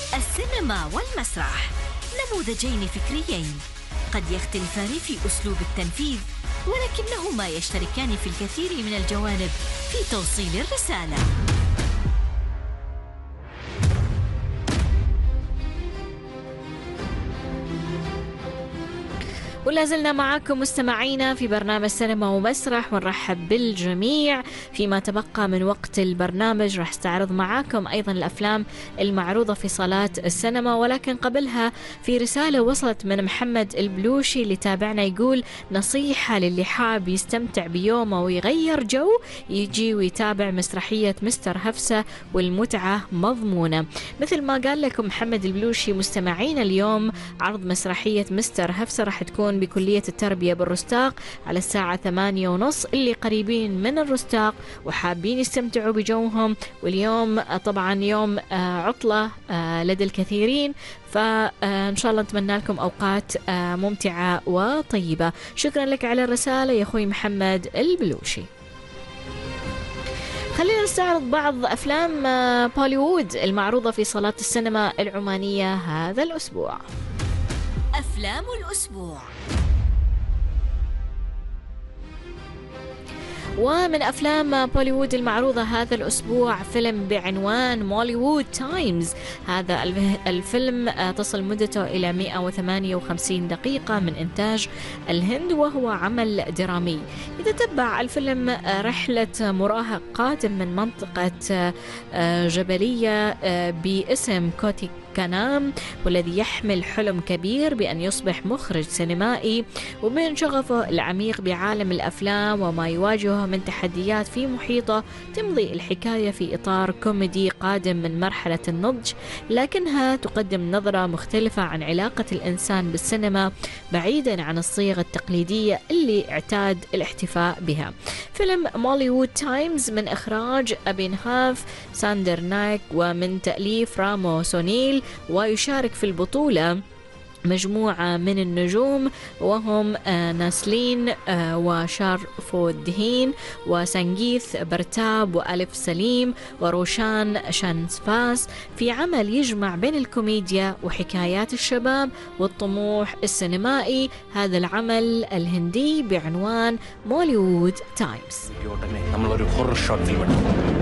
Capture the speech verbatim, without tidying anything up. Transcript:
السينما والمسرح نموذجين فكريين قد يختلفان في أسلوب التنفيذ، ولكنهما يشتركان في الكثير من الجوانب في توصيل الرسالة. ولا زلنا معكم مستمعينا في برنامج سينما ومسرح، ونرحب بالجميع فيما تبقى من وقت البرنامج. راح استعرض معاكم أيضا الأفلام المعروضة في صالات السينما، ولكن قبلها في رسالة وصلت من محمد البلوشي اللي تابعنا، يقول نصيحة للي حاب يستمتع بيومه ويغير جو يجي ويتابع مسرحية مستر هفسة والمتعة مضمونة. مثل ما قال لكم محمد البلوشي مستمعينا، اليوم عرض مسرحية مستر هفسة راح تكون بكلية التربية بالرستاق على الساعة ثمانية ونص. اللي قريبين من الرستاق وحابين يستمتعوا بجوهم، واليوم طبعا يوم عطلة لدى الكثيرين، فإن شاء الله نتمنى لكم أوقات ممتعة وطيبة. شكرا لك على الرسالة يا أخوي محمد البلوشي. خلينا نستعرض بعض أفلام بوليوود المعروضة في صالات السينما العمانية هذا الأسبوع. أفلام الأسبوع. ومن أفلام بوليوود المعروضة هذا الأسبوع فيلم بعنوان موليوود تايمز. هذا الفيلم تصل مدته إلى مئة وثمانية وخمسين دقيقة من إنتاج الهند، وهو عمل درامي يتتبع الفيلم رحلة مراهق قادم من منطقة جبلية باسم كوتي كانام، والذي يحمل حلم كبير بأن يصبح مخرج سينمائي، ومن شغفه العميق بعالم الأفلام وما يواجهه من تحديات في محيطه، تمضي الحكاية في إطار كوميدي قادم من مرحلة النضج، لكنها تقدم نظرة مختلفة عن علاقة الإنسان بالسينما بعيدا عن الصيغة التقليدية اللي اعتاد الاحتفاء بها. فيلم موليوود تايمز من إخراج أبينهاف ساندر نايك ومن تأليف رامو سونيل، ويشارك في البطولة مجموعة من النجوم وهم ناسلين وشارفودهين وسنجيث برتاب وألف سليم وروشان شانسفاس، في عمل يجمع بين الكوميديا وحكايات الشباب والطموح السينمائي. هذا العمل الهندي بعنوان موليوود تايمز.